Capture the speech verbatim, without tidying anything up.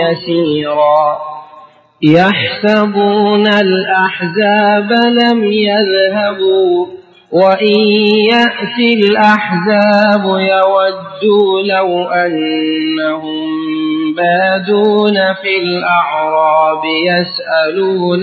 يسيرا يحسبون الأحزاب لم يذهبوا وإن يأتي الأحزاب يودوا لو أنهم بادون في الأعراب يسألون